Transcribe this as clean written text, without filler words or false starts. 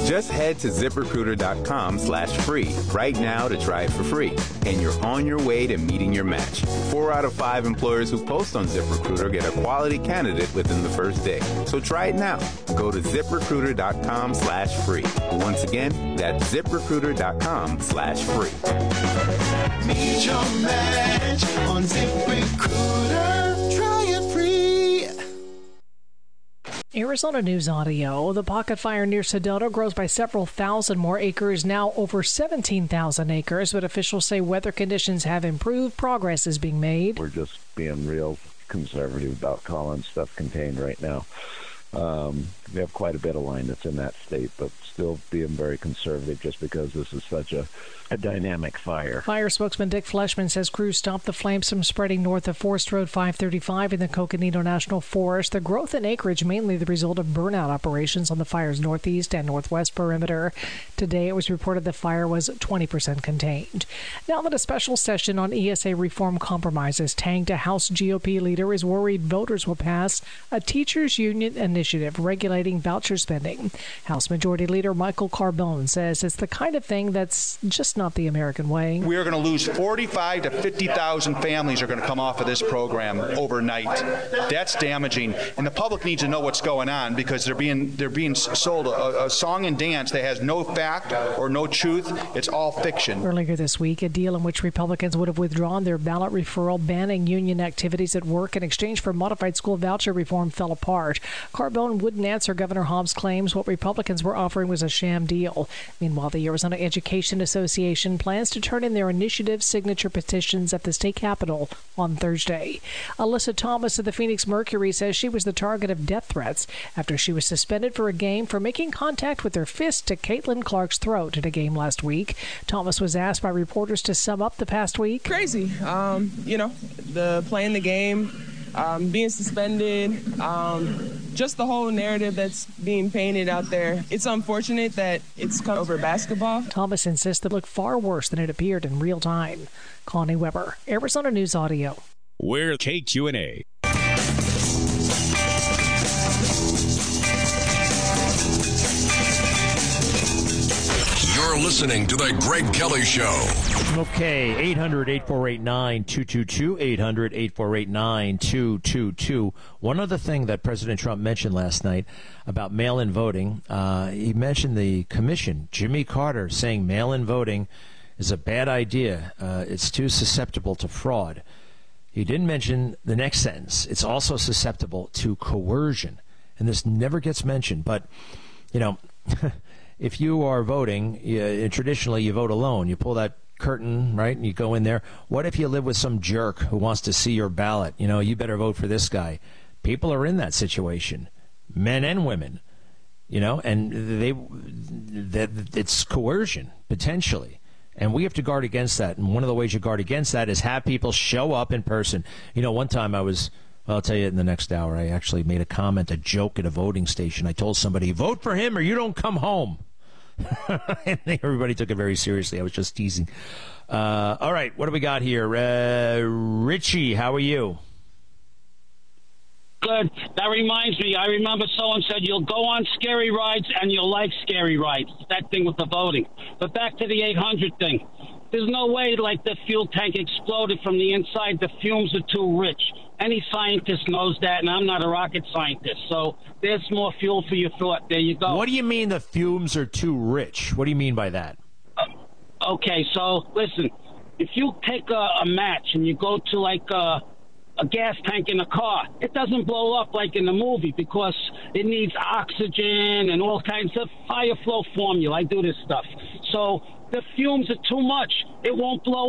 Just head to ZipRecruiter.com/free right now to try it for free. And you're on your way to meeting your match. 4 out of 5 employers who post on ZipRecruiter get a quality candidate within the first day. So try it now. Go to ZipRecruiter.com/free. Once again, that's ZipRecruiter.com/free. Meet your match on ZipRecruiter. Try it free. Arizona News Audio. The pocket fire near Sedona grows by several thousand more acres, now over 17,000 acres, but officials say weather conditions have improved. Progress is being made. We're just being real conservative about calling stuff contained right now. We have quite a bit of line that's in that state, but still being very conservative just because this is such a dynamic fire. Fire spokesman Dick Fleshman says crews stopped the flames from spreading north of Forest Road 535 in the Coconino National Forest. The growth in acreage mainly the result of burnout operations on the fire's northeast and northwest perimeter. Today it was reported the fire was 20% contained. Now that a special session on ESA reform compromises tanked, a House GOP leader is worried voters will pass a teachers union initiative regulating voucher spending. House Majority Leader Michael Carbone says it's the kind of thing that's just not the American way. We are going to lose 45 to 50,000 families are going to come off of this program overnight. That's damaging, and the public needs to know what's going on because they're being sold a song and dance that has no fact or no truth. It's all fiction. Earlier this week, a deal in which Republicans would have withdrawn their ballot referral banning union activities at work in exchange for modified school voucher reform fell apart. Carbone wouldn't answer Governor Hobbs' claims what Republicans were offering was a sham deal. Meanwhile, the Arizona Education Association plans to turn in their initiative signature petitions at the state capitol on Thursday. Alyssa Thomas of the Phoenix Mercury says she was the target of death threats after she was suspended for a game for making contact with her fist to Caitlin Clark's throat at a game last week. Thomas was asked by reporters to sum up the past week. Crazy. Playing the game, being suspended, just the whole narrative that's being painted out there. It's unfortunate that it's come over basketball. Thomas insists it looked far worse than it appeared in real time. Connie Weber, Arizona News Audio. We're KQNA. You're listening to The Greg Kelly Show. Okay, 800-848-9222, 800-848-9222. One other thing that President Trump mentioned last night about mail-in voting, he mentioned the commission, Jimmy Carter, saying mail-in voting is a bad idea. It's too susceptible to fraud. He didn't mention the next sentence. It's also susceptible to coercion. And this never gets mentioned. But, if you are voting, traditionally you vote alone. You pull that curtain, right, and you go in there. What if you live with some jerk who wants to see your ballot? You better vote for this guy. People are in that situation, men and women, and it's coercion, potentially. And we have to guard against that. And one of the ways you guard against that is have people show up in person. One time I'll tell you in the next hour, I actually made a joke at a voting station. I told somebody, vote for him or you don't come home. And everybody took it very seriously. I was just teasing. All right, what do we got here? Richie, how are you? Good. That reminds me, I remember someone said you'll go on scary rides and you'll like scary rides. That thing with the voting. But back to the 800 thing. There's no way the fuel tank exploded from the inside. The fumes are too rich. Any scientist knows that, and I'm not a rocket scientist. So there's more fuel for your thought. There you go. What do you mean the fumes are too rich? What do you mean by that? Okay, so listen. If you take a match and you go to a gas tank in a car, it doesn't blow up like in the movie because it needs oxygen and all kinds of fire flow formula. I do this stuff. So the fumes are too much. It won't blow